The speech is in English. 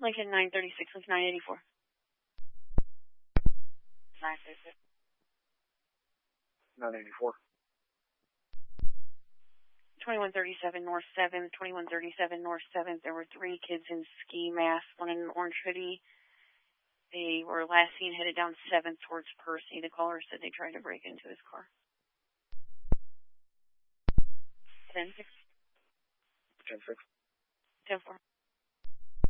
Lincoln 936 with 984. 936. 984. 2137 North 7th, 2137 North 7th. There were 3 kids in ski masks, one in an orange hoodie. They were last seen headed down 7th towards Percy. The caller said they tried to break into his car. 10-6. 10-6. 10-4.